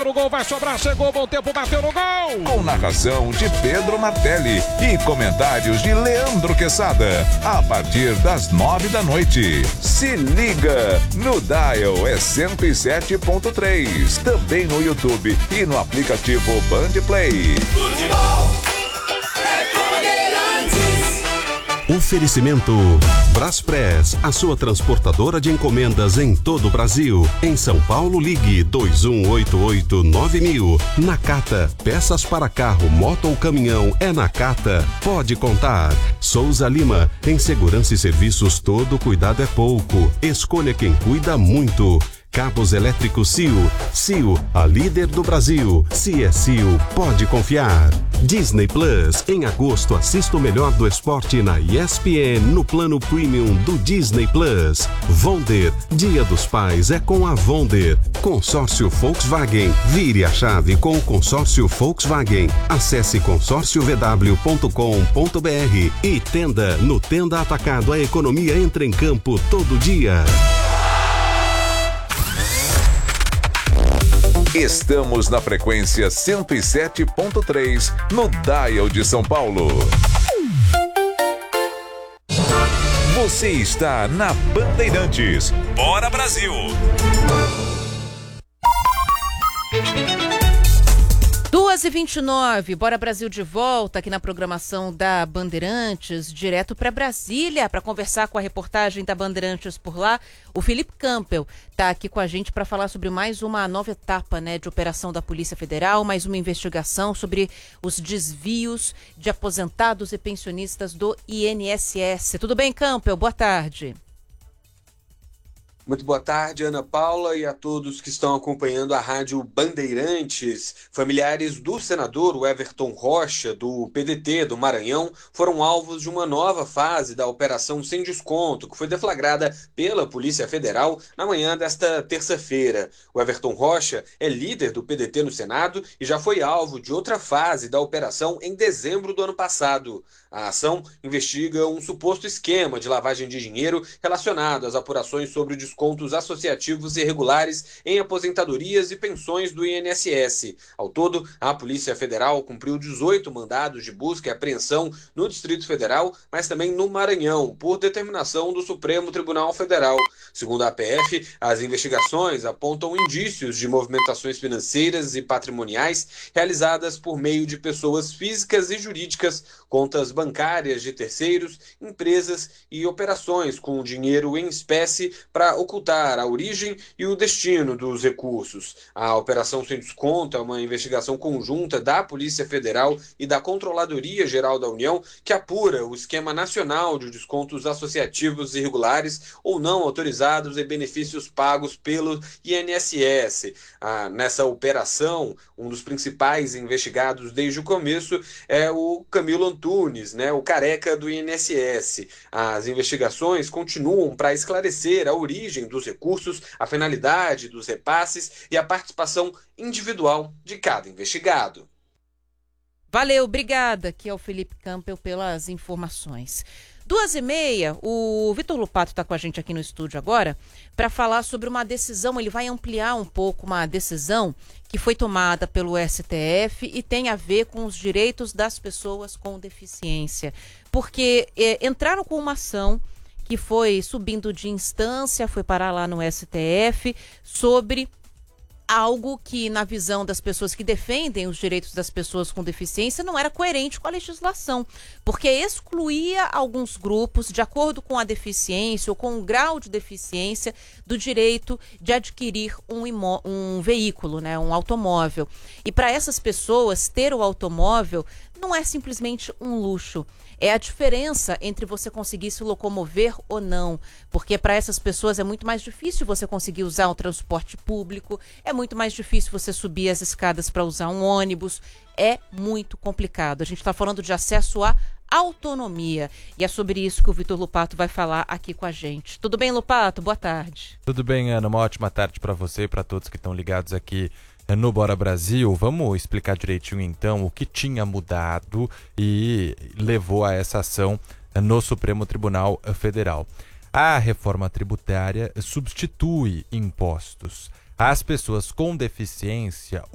no gol, vai sobrar, chegou, bom tempo, bateu no gol! Com narração de Pedro Martelli e comentários de Leandro Quesada, a partir das 9 da noite. Se liga, no Dial é 107.3, também no YouTube e no aplicativo Band Play. Oferecimento Braspress, a sua transportadora de encomendas em todo o Brasil. Em São Paulo, ligue 2188-9000. Nakata, peças para carro, moto ou caminhão, é Nakata. Pode contar. Souza Lima, em segurança e serviços todo cuidado é pouco. Escolha quem cuida muito. Cabos elétricos Sil. Sil, a líder do Brasil. Se é Sil, pode confiar. Disney Plus. Em agosto, assista o melhor do esporte na ESPN no plano premium do Disney Plus. Vonder. Dia dos Pais é com a Vonder. Consórcio Volkswagen. Vire a chave com o consórcio Volkswagen. Acesse consórciovw.com.br e Tenda. No Tenda Atacado, a economia entra em campo todo dia. Estamos na frequência 107.3 no Dial de São Paulo. Você está na Bandeirantes. Bora Brasil! 2h29, Bora Brasil de volta aqui na programação da Bandeirantes, direto para Brasília, para conversar com a reportagem da Bandeirantes por lá. O Felipe Campbell está aqui com a gente para falar sobre mais uma nova etapa, né, de operação da Polícia Federal, mais uma investigação sobre os desvios de aposentados e pensionistas do INSS. Tudo bem, Campbell? Boa tarde. Muito boa tarde, Ana Paula, e a todos que estão acompanhando a Rádio Bandeirantes. Familiares do senador Everton Rocha, do PDT do Maranhão, foram alvos de uma nova fase da Operação Sem Desconto, que foi deflagrada pela Polícia Federal na manhã desta terça-feira. O Everton Rocha é líder do PDT no Senado e já foi alvo de outra fase da operação em dezembro do ano passado. A ação investiga um suposto esquema de lavagem de dinheiro relacionado às apurações sobre descontos associativos irregulares em aposentadorias e pensões do INSS. Ao todo, a Polícia Federal cumpriu 18 mandados de busca e apreensão no Distrito Federal, mas também no Maranhão, por determinação do Supremo Tribunal Federal. Segundo a APF, as investigações apontam indícios de movimentações financeiras e patrimoniais realizadas por meio de pessoas físicas e jurídicas, contas bancárias de terceiros, empresas e operações com dinheiro em espécie para ocultar a origem e o destino dos recursos. A Operação Sem Desconto é uma investigação conjunta da Polícia Federal e da Controladoria Geral da União que apura o esquema nacional de descontos associativos irregulares ou não autorizados e benefícios pagos pelo INSS. Nessa operação, um dos principais investigados desde o começo é o Camilo Antunes, o careca do INSS. As investigações continuam para esclarecer a origem dos recursos, a finalidade dos repasses e a participação individual de cada investigado. Valeu, obrigada, que é o Felipe Campbell, pelas informações. 2h30, o Vitor Lupato está com a gente aqui no estúdio agora para falar sobre uma decisão. Ele vai ampliar um pouco uma decisão que foi tomada pelo STF e tem a ver com os direitos das pessoas com deficiência. Porque entraram com uma ação que foi subindo de instância, foi parar lá no STF, sobre algo que, na visão das pessoas que defendem os direitos das pessoas com deficiência, não era coerente com a legislação, porque excluía alguns grupos, de acordo com a deficiência ou com o grau de deficiência, do direito de adquirir um veículo, um automóvel. E para essas pessoas, ter o automóvel não é simplesmente um luxo. É a diferença entre você conseguir se locomover ou não, porque para essas pessoas é muito mais difícil você conseguir usar o transporte público, é muito mais difícil você subir as escadas para usar um ônibus, é muito complicado. A gente está falando de acesso à autonomia e é sobre isso que o Vitor Lupato vai falar aqui com a gente. Tudo bem, Lupato? Boa tarde. Tudo bem, Ana. Uma ótima tarde para você e para todos que estão ligados aqui no Bora Brasil. Vamos explicar direitinho então o que tinha mudado e levou a essa ação no Supremo Tribunal Federal. A reforma tributária substitui impostos. As pessoas com deficiência